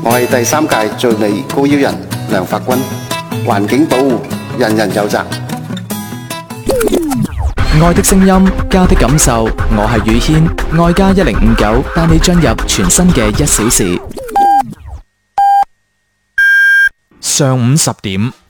我係第3屆最美高腰人梁發軍，環境保護人人有責。 愛的聲音，家的感受，我係宇軒，愛家1059帶你進入全新嘅1小時。上午10點。